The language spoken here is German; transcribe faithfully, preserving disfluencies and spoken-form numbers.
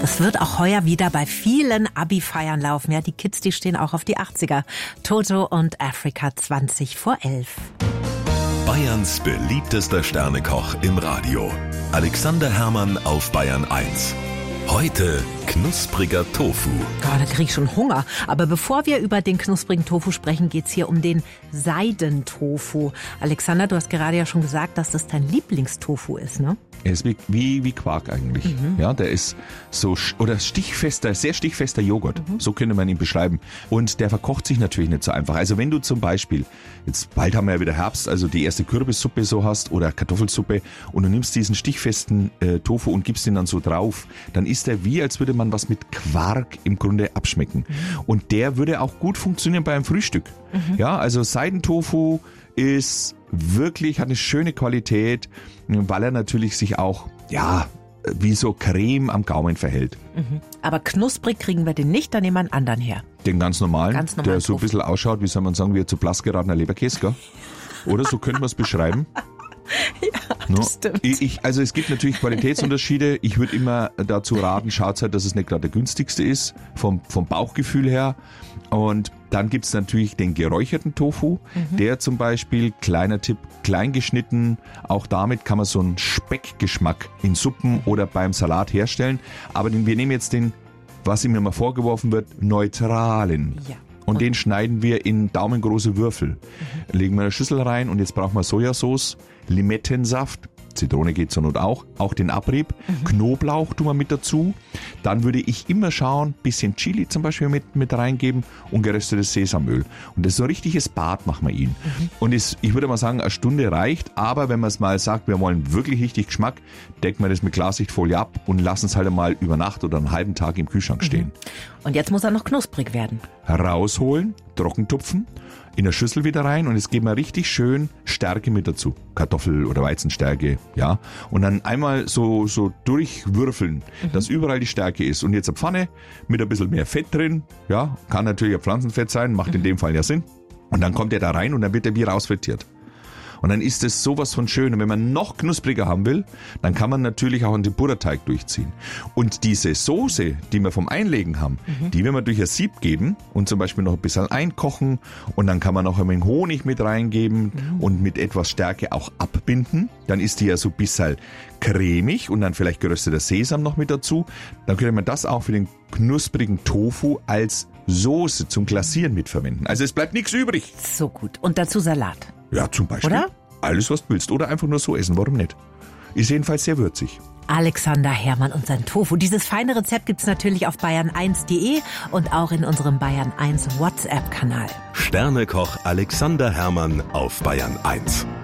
Das wird auch heuer wieder bei vielen Abi-Feiern laufen. Ja, die Kids, die stehen auch auf die achtziger. Toto und Afrika zwanzig vor elf. Bayerns beliebtester Sternekoch im Radio. Alexander Herrmann auf Bayern eins. Heute knuspriger Tofu. Oh, da krieg ich schon Hunger. Aber bevor wir über den knusprigen Tofu sprechen, geht's hier um den Seidentofu. Alexander, du hast gerade ja schon gesagt, dass das dein Lieblingstofu ist, ne? Er ist wie, wie, wie Quark eigentlich. Mhm. Ja, der ist so, oder stichfester, sehr stichfester Joghurt. Mhm. So könnte man ihn beschreiben. Und der verkocht sich natürlich nicht so einfach. Also wenn du zum Beispiel, jetzt bald haben wir ja wieder Herbst, also die erste Kürbissuppe so hast oder Kartoffelsuppe und du nimmst diesen stichfesten äh, Tofu und gibst ihn dann so drauf, dann ist der wie, als würde man was mit Quark im Grunde abschmecken. Mhm. Und der würde auch gut funktionieren bei einem Frühstück. Mhm. Ja, also Seidentofu ist wirklich, hat eine schöne Qualität, weil er natürlich sich auch, ja, wie so Creme am Gaumen verhält. Mhm. Aber knusprig kriegen wir den nicht, dann nehmen wir einen anderen her. Den ganz normalen, ganz normalen der so ein bisschen ausschaut, wie soll man sagen, wie zu blass geratener Leberkäse, gell? Oder so könnte man es beschreiben. Ja, no. das stimmt. Ich, also es gibt natürlich Qualitätsunterschiede. Ich würde immer dazu raten, schaut halt, dass es nicht gerade der günstigste ist, vom, vom Bauchgefühl her. Und dann gibt's natürlich den geräucherten Tofu, mhm. der zum Beispiel, kleiner Tipp, klein geschnitten, auch damit kann man so einen Speckgeschmack in Suppen oder beim Salat herstellen. Aber den, wir nehmen jetzt den, was ihm immer vorgeworfen wird, neutralen. Ja. Und, und den schneiden wir in daumengroße Würfel. Mhm. Legen wir in eine Schüssel rein und jetzt brauchen wir Sojasauce, Limettensaft, Zitrone geht zur Not auch, auch den Abrieb, mhm. Knoblauch tun wir mit dazu. Dann würde ich immer schauen, bisschen Chili zum Beispiel mit, mit reingeben und geröstetes Sesamöl. Und das ist so ein richtiges Bad, machen wir ihn. Mhm. Und es, ich würde mal sagen, eine Stunde reicht, aber wenn man es mal sagt, wir wollen wirklich richtig Geschmack, decken wir das mit Klarsichtfolie ab und lassen es halt einmal über Nacht oder einen halben Tag im Kühlschrank stehen. Mhm. Und jetzt muss er noch knusprig werden. Rausholen, trockentupfen, in der Schüssel wieder rein und jetzt geben wir richtig schön Stärke mit dazu. Kartoffel- oder Weizenstärke, ja. Und dann einmal so, so durchwürfeln, mhm. dass überall die Stärke ist. Und jetzt eine Pfanne mit ein bisschen mehr Fett drin, ja. Kann natürlich ein Pflanzenfett sein, macht mhm. in dem Fall ja Sinn. Und dann kommt der da rein und dann wird der wie rausfrittiert. Und dann ist es sowas von schön. Und wenn man noch knuspriger haben will, dann kann man natürlich auch einen Tempura-Teig durchziehen. Und diese Soße, die wir vom Einlegen haben, mhm. die werden wir durch ein Sieb geben und zum Beispiel noch ein bisschen einkochen. Und dann kann man noch ein wenig Honig mit reingeben mhm. und mit etwas Stärke auch abbinden. Dann ist die ja so ein bisschen cremig und dann vielleicht gerösteter Sesam noch mit dazu. Dann könnte man das auch für den knusprigen Tofu als Soße zum Glasieren mitverwenden. Also es bleibt nichts übrig. So gut. Und dazu Salat. Ja, zum Beispiel. Oder? Alles, was du willst. Oder einfach nur so essen. Warum nicht? Ist jedenfalls sehr würzig. Alexander Herrmann und sein Tofu. Dieses feine Rezept gibt's natürlich auf bayern eins punkt de und auch in unserem Bayern eins WhatsApp-Kanal. Sternekoch Alexander Herrmann auf Bayern eins.